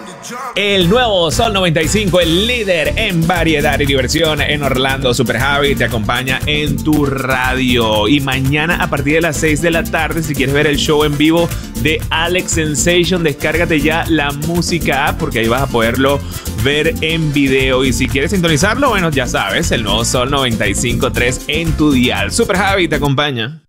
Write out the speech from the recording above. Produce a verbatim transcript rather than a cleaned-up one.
El nuevo Sol noventa y cinco, el líder en variedad y diversión en Orlando. Super Javi te acompaña en tu radio. Y mañana a partir de las seis de la tarde, si quieres ver el show en vivo de Alex Sensation, descárgate ya la música app, porque ahí vas a poderlo ver en video. Y si quieres sintonizarlo, bueno, ya sabes, el nuevo Sol noventa y cinco punto tres en tu dial. Super Javi te acompaña.